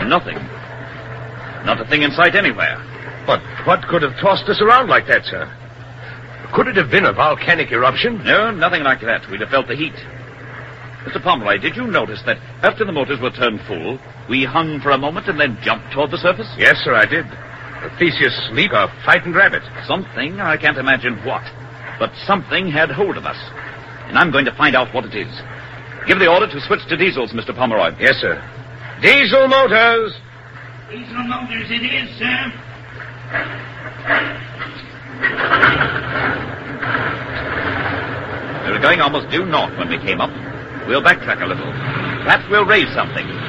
Nothing. Not a thing in sight anywhere. But what could have tossed us around like that, sir? Could it have been a volcanic eruption? No, nothing like that. We'd have felt the heat. Mr. Pomeroy, did you notice that after the motors were turned full, we hung for a moment and then jumped toward the surface? Yes, sir, I did. A Theseus leap, a frightened rabbit. Something, I can't imagine what, but something had hold of us. And I'm going to find out what it is. Give the order to switch to diesels, Mr. Pomeroy. Yes, sir. Diesel motors! Diesel motors it is, sir. We were going almost due north when we came up. We'll backtrack a little. Perhaps we'll raise something.